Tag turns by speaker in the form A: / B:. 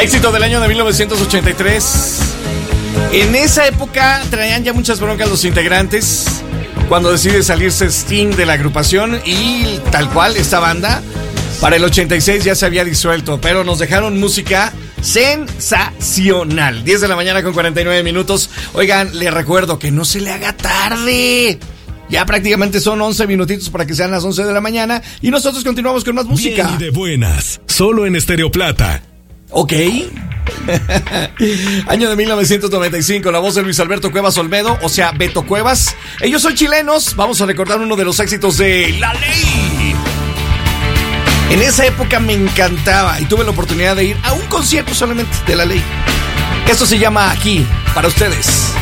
A: Éxito del año de 1983. En esa época traían ya muchas broncas los integrantes cuando decide salirse Sting de la agrupación y tal cual esta banda para el 86 ya se había disuelto, pero nos dejaron música sensacional. 10 de la mañana con 49 minutos. Oigan, les recuerdo que no se le haga tarde. Ya prácticamente son 11 minutitos para que sean las 11 de la mañana y nosotros continuamos con más música.
B: Bien y de buenas, solo en Estéreo Plata.
A: Ok. Año de 1995, la voz de Luis Alberto Cuevas Olmedo, o sea, Beto Cuevas. Ellos son chilenos. Vamos a recordar uno de los éxitos de La Ley. En esa época me encantaba y tuve la oportunidad de ir a un concierto solamente de La Ley. Esto se llama Aquí, para ustedes.